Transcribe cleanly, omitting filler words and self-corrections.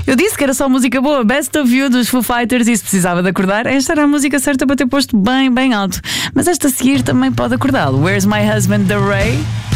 Eu disse que era só música boa. Best of You dos Foo Fighters. E se precisava de acordar, esta era a música certa para ter posto bem, bem alto. Mas esta a seguir também pode acordá-lo. Where's My Husband, The Ray?